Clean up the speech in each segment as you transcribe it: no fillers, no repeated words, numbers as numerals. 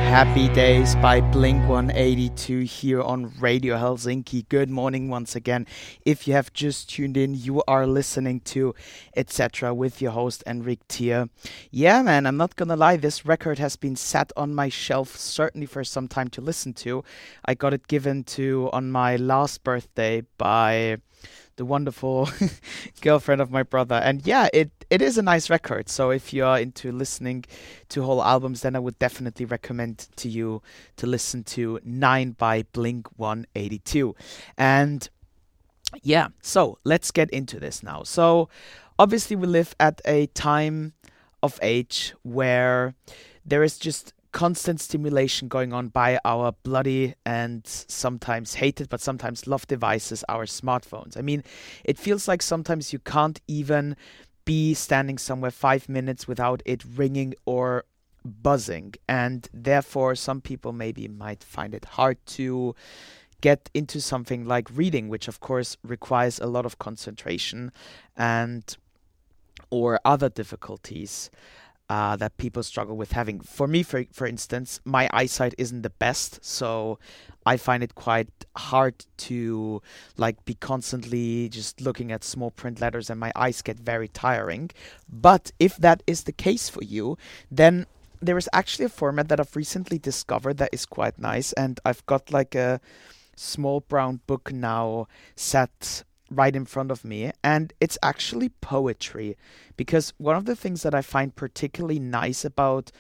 Happy Days by Blink-182 here on Radio Helsinki. Good morning once again. If you have just tuned in, you are listening to Etc. with your host Enric Thier. Yeah, man, I'm not gonna lie, this record has been sat on my shelf certainly for some time to listen to. I got it given to on my last birthday by the wonderful girlfriend of my brother. And yeah, it is a nice record. So if you are into listening to whole albums, then I would definitely recommend to you to listen to 9 by Blink-182. And yeah, so let's get into this now. So obviously we live at a time of age where there is just constant stimulation going on by our bloody and sometimes hated but sometimes loved devices, our smartphones. I mean, it feels like sometimes you can't even be standing somewhere 5 minutes without it ringing or buzzing, and therefore some people maybe might find it hard to get into something like reading, which of course requires a lot of concentration and or other difficulties that people struggle with having. For me, for instance, my eyesight isn't the best, so I find it quite hard to be constantly just looking at small print letters, and my eyes get very tiring. But if that is the case for you, then there is actually a format that I've recently discovered that is quite nice, and I've got a small brown book now set right in front of me, and it's actually poetry. Because one of the things that I find particularly nice about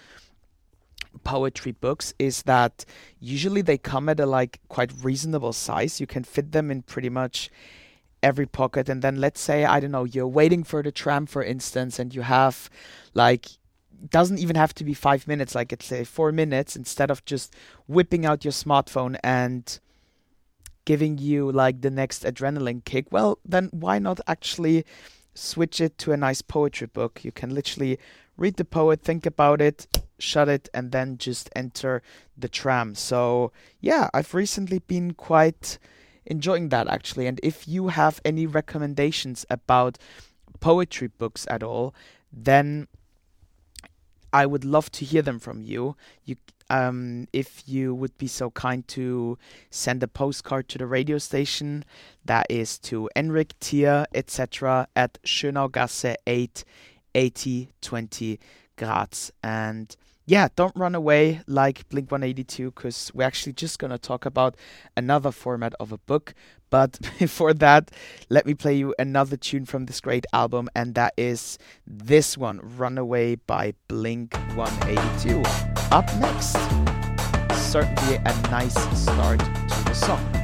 poetry books is that usually they come at a quite reasonable size. You can fit them in pretty much every pocket. And then let's say, I don't know, you're waiting for the tram, for instance, and you have doesn't even have to be 5 minutes, let's say 4 minutes, instead of just whipping out your smartphone and giving you the next adrenaline kick. Well, then why not actually switch it to a nice poetry book? You can literally read the poet, think about it, shut it, and then just enter the tram. So yeah, I've recently been quite enjoying that actually. And if you have any recommendations about poetry books at all, then I would love to hear them from you. If you would be so kind to send a postcard to the radio station, that is to Enric Thier, etc. at Schönaugasse 8, 8020 Graz. And yeah, don't run away like Blink-182, because we're actually just going to talk about another format of a book. But before that, let me play you another tune from this great album, and that is this one, Runaway by Blink-182. Up next, certainly a nice start to the song.